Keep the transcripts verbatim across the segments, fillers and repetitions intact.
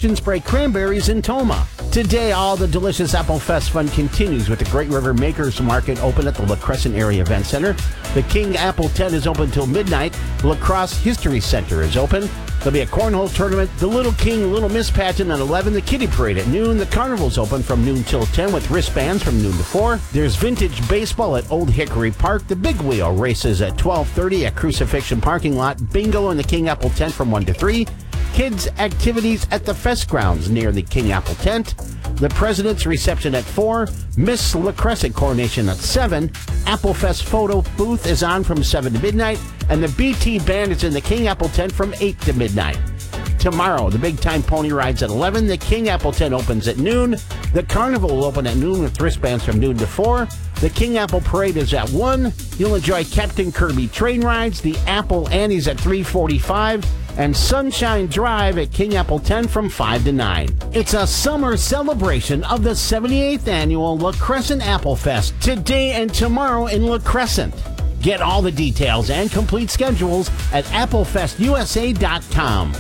Ocean Spray Cranberries in Toma. Today, all the delicious Apple Fest fun continues with the Great River Makers Market open at the La Crescent Area Event Center. The King Apple Tent is open till midnight. La Crosse History Center is open. There'll be a cornhole tournament, the Little King Little Miss pageant at eleven, the Kitty Parade at noon. The Carnival's open from noon till ten with wristbands from noon to four. There's vintage baseball at Old Hickory Park. The Big Wheel races at twelve thirty at Crucifixion Parking Lot. Bingo in the King Apple Tent from one to three. Kids' activities at the Fest grounds near the King Apple Tent. The President's reception at four. Miss La Crescent coronation at seven. Apple Fest photo booth is on from seven to midnight. And the B T Band is in the King Apple Tent from eight to midnight. Tomorrow, the Big Time Pony Ride's at eleven. The King Apple Tent opens at noon. The Carnival will open at noon with wristbands from noon to four. The King Apple Parade is at one. You'll enjoy Captain Kirby train rides. The Apple Annie's at three forty-five. And Sunshine Drive at King Apple ten from five to nine. It's a summer celebration of the seventy-eighth Annual La Crescent Apple Fest today and tomorrow in La Crescent. Get all the details and complete schedules at apple fest u s a dot com.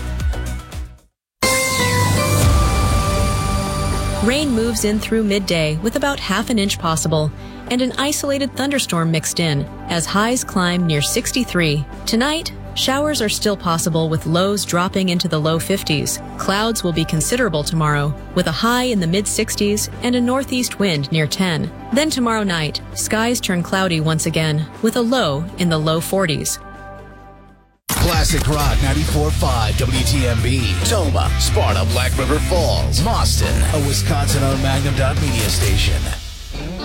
Rain moves in through midday with about half an inch possible, and an isolated thunderstorm mixed in as highs climb near sixty-three. Tonight, showers are still possible with lows dropping into the low fifties. Clouds will be considerable tomorrow with a high in the mid sixties and a northeast wind near ten. Then tomorrow night, skies turn cloudy once again with a low in the low forties. Classic Rock ninety-four point five W T M B. Toma, Sparta, Black River Falls, Boston, a Wisconsin-owned Magnum Dot Media station.